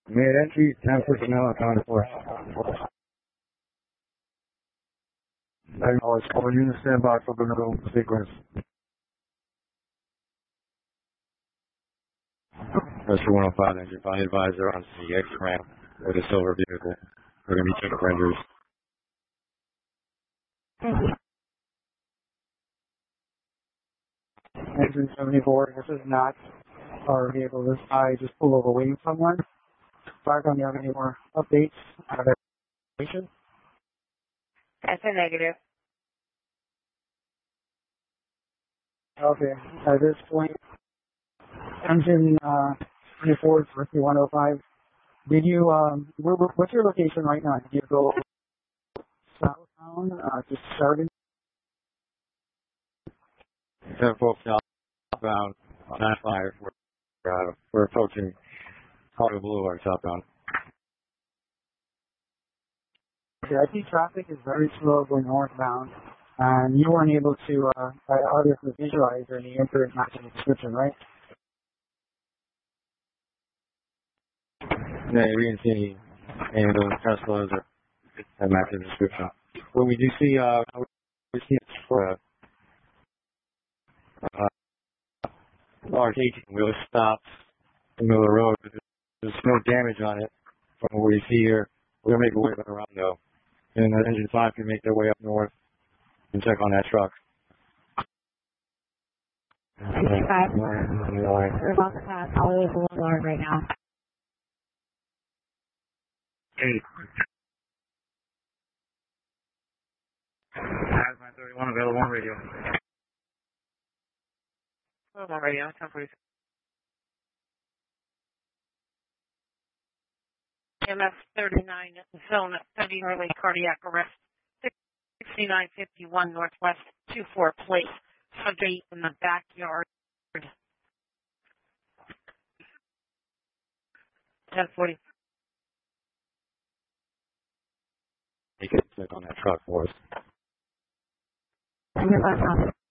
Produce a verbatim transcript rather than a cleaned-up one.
Mid-entry, ten personnel accounted for. Acknowledge. All units stand by for the middle sequence. Mister one oh five, engine fine advisor on C X ramp with a silver vehicle. We're going to be checking renders. Engine seventy-four, this is not our vehicle. This guy just pulled over waiting for someone. Farcon, you have any more updates out of that situation? That's a negative. Okay, at this point, engine uh, twenty-four, Mercy one oh five. Did you, um, where, what's your location right now? Did you go southbound, uh, just starting? ten four southbound, nine five. We're, uh, we're approaching Colorado Boulevard southbound. Okay, I see traffic is very slow going northbound, and you weren't able to, uh, obviously visualize or any enter it matching the description, right? Yeah, we didn't see any, any of those Teslas or that match the description. Well, we do see, uh, we see a uh, large eighteen wheeler stops in the middle of the road, but there's no damage on it from what we see here. We're going to make a way back around though. And the engine five can make their way up north and check on that truck. sixty-five. We're about to pass all the way to Boulevard right now. Hey. nine thirty-one available on radio. Available on radio, ten forty-six. M F thirty-nine, zone study early cardiac arrest, sixty-nine fifty-one Northwest, two four place, subject in the backyard. ten forty. You can check on that truck for us. You're